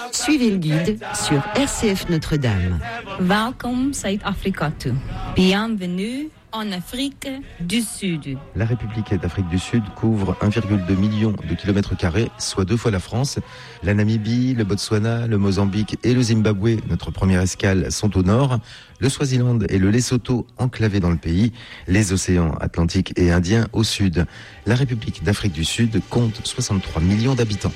Suivez le guide sur RCF Notre-Dame. Welkom Zuid-Afrika toe. Bienvenue en Afrique du Sud. La République d'Afrique du Sud couvre 1,2 million de kilomètres carrés, soit 2 fois la France. La Namibie, le Botswana, le Mozambique et le Zimbabwe, notre première escale, sont au nord. Le Swaziland et le Lesotho enclavés dans le pays. Les océans Atlantique et Indien au sud. La République d'Afrique du Sud compte 63 millions d'habitants.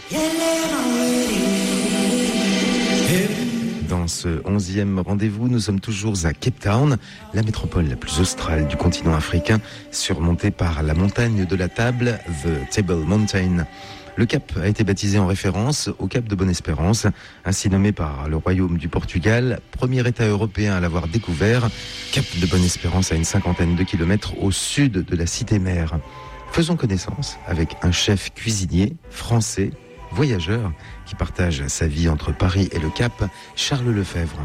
Dans ce 11e rendez-vous, nous sommes toujours à Cape Town, la métropole la plus australe du continent africain, surmontée par la montagne de la table, The Table Mountain. Le cap a été baptisé en référence au cap de Bonne-Espérance, ainsi nommé par le Royaume du Portugal, premier État européen à l'avoir découvert. Cap de Bonne-Espérance à une cinquantaine de kilomètres au sud de la cité-mère. Faisons connaissance avec un chef cuisinier français, voyageur, qui partage sa vie entre Paris et le Cap, Charles Lefebvre.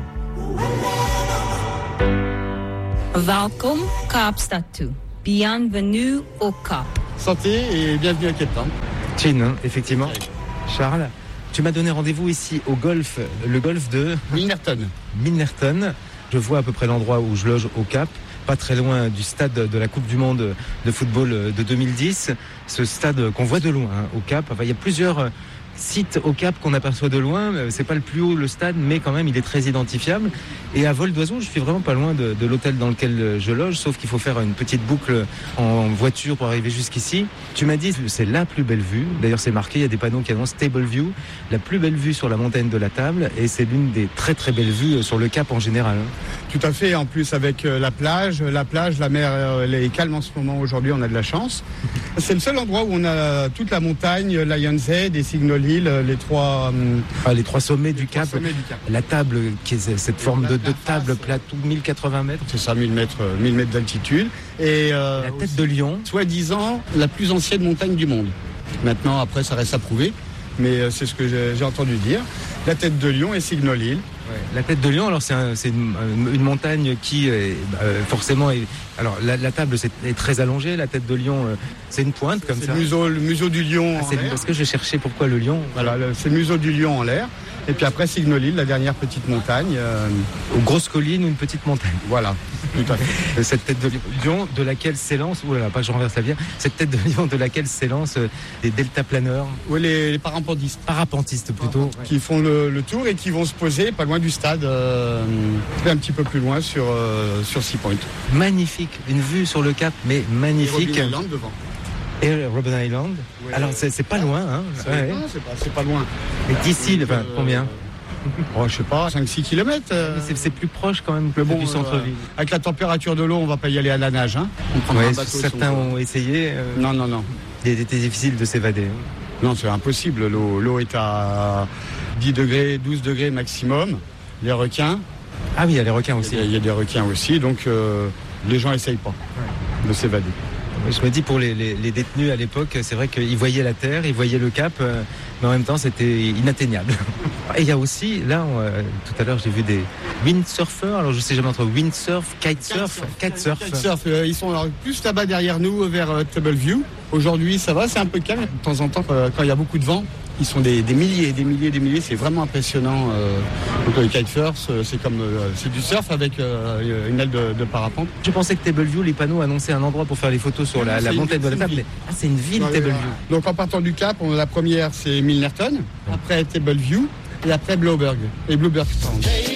Welkom Kaapstad toe. Bienvenue au Cap. Santé et bienvenue à Cape Town. Chin, hein, effectivement. Charles, tu m'as donné rendez-vous ici au golf, le golf de Milnerton. Je vois à peu près l'endroit où je loge au Cap, pas très loin du stade de la Coupe du Monde de football de 2010. Ce stade qu'on voit de loin au Cap. Enfin, il y a plusieurs site au Cap qu'on aperçoit de loin. C'est pas le plus haut, le stade, mais quand même il est très identifiable. Et à vol d'oiseau, je suis vraiment pas loin de l'hôtel dans lequel je loge, sauf qu'il faut faire une petite boucle en voiture pour arriver jusqu'ici. Tu m'as dit c'est la plus belle vue. D'ailleurs c'est marqué, il y a des panneaux qui annoncent Table View, la plus belle vue sur la montagne de la Table, et c'est l'une des très très belles vues sur le Cap en général. Tout à fait, en plus avec la plage, la mer elle est calme en ce moment, aujourd'hui on a de la chance. C'est le seul endroit où on a toute la montagne, Lions Head et Signal Hill, les trois sommets du Cap. La Table, qui est cette forme de table plate, 1080 mètres. C'est ça, 1000 mètres d'altitude. Et la tête de lion. Soi-disant la plus ancienne montagne du monde. Maintenant, après, ça reste à prouver, mais c'est ce que j'ai entendu dire. La tête de lion et Signal Hill. Ouais. La tête de lion, alors c'est une montagne qui forcément est. Alors la Table est très allongée, la tête de lion c'est une pointe comme ça. Le museau du lion. Parce que je cherchais pourquoi le lion. Voilà, c'est le museau du lion en l'air. Et puis après Signal Hill, la dernière petite montagne. Aux grosses collines, une petite montagne. Voilà, tout à fait. Cette tête de lion de laquelle s'élance, pas que je renverse la bière, cette tête de lion de laquelle s'élance des deltaplaneurs. Oui, les parapentistes. Parapentistes plutôt. Qui font le tour et qui vont se poser pas loin du stade, un petit peu plus loin sur Sea Point. Magnifique, une vue sur le Cap, mais magnifique. Et Robben Island devant. Et Robben Island. Ouais. Alors c'est pas loin, hein. C'est pas loin. Et d'ici, combien je sais pas, 5-6 km. C'est plus proche quand même que du centre-ville. Avec la température de l'eau, on va pas y aller à la nage. Hein. Certains ont essayé. Non. Il était difficile de s'évader. Non, c'est impossible. L'eau est à 10 degrés, 12 degrés maximum. Les requins. Ah oui, il y a les requins aussi. Il y a des requins aussi, donc les gens essayent pas de s'évader. Je me dis pour les détenus à l'époque, c'est vrai qu'ils voyaient la terre, ils voyaient le Cap, mais en même temps c'était inatteignable. Et il y a aussi, là, tout à l'heure j'ai vu des windsurfers, alors je sais jamais entre windsurf, kitesurf. Ils sont plus là-bas derrière nous, vers Table View. Aujourd'hui ça va, c'est un peu calme. De temps en temps, quand il y a beaucoup de vent, ils sont des milliers, c'est vraiment impressionnant. Donc le kitesurf, c'est du surf avec une aile de parapente. Je pensais que Table View, les panneaux annonçaient un endroit pour faire les photos sur la montagne de la Table. C'est une ville, Table View. Donc en partant du Cap, la première c'est Milnerton, après Table View et après Blueberg.